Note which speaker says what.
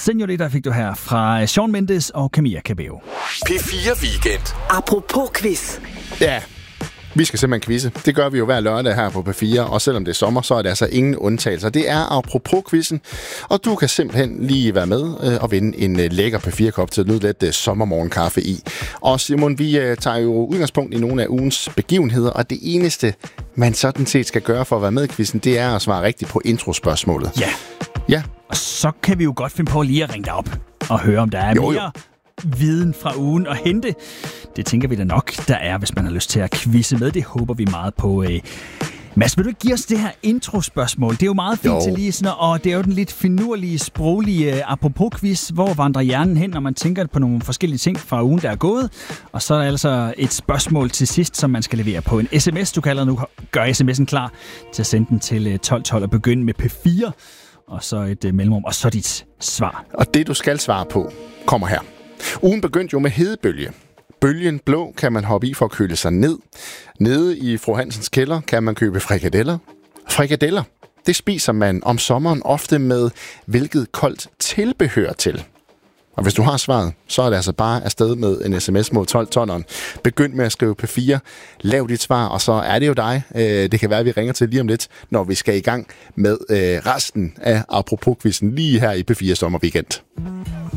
Speaker 1: Señorita fik du her fra Shawn Mendes og Camilla Cabello.
Speaker 2: P4 Weekend.
Speaker 3: Apropos quiz.
Speaker 4: Ja, vi skal simpelthen quizze. Det gør vi jo hver lørdag her på P4, og selvom det er sommer, så er det altså ingen undtagelser. Det er apropos quizzen, og du kan simpelthen lige være med og vinde en lækker P4-kop til at nyde lidt sommermorgenkaffe i. Og Simon, vi tager jo udgangspunkt i nogle af ugens begivenheder, og det eneste, man sådan set skal gøre for at være med i quizzen, det er at svare rigtigt på introspørgsmålet.
Speaker 1: Ja.
Speaker 4: Ja.
Speaker 1: Og så kan vi jo godt finde på lige at ringe dig op og høre, om der er mere viden fra ugen at hente. Det tænker vi da nok, der er, hvis man har lyst til at quizze med. Det håber vi meget på. Mads, vil du ikke give os det her introspørgsmål? Det er jo meget fint til lige sådan, og det er jo den lidt finurlige, sproglige apropos-quiz. Hvor vandrer hjernen hen, når man tænker på nogle forskellige ting fra ugen, der er gået? Og så er der altså et spørgsmål til sidst, som man skal levere på en sms. Du kan allerede nu gøre sms'en klar til at sende den til 1212 og begynde med P4. Og så et mellemrum, og så dit svar.
Speaker 4: Og det, du skal svare på, kommer her. Ugen begyndte jo med hedebølge. Bølgen blå kan man hoppe i for at køle sig ned. Nede i fru Hansens kælder kan man købe frikadeller. Frikadeller, det spiser man om sommeren ofte med hvilket koldt tilbehør til. Og hvis du har svaret, så er det altså bare afsted med en sms mod 12-tonneren. Begynd med at skrive P4, lav dit svar, og så er det jo dig. Det kan være, at vi ringer til lige om lidt, når vi skal i gang med resten af apropos-quizzen lige her i P4 Sommerweekend.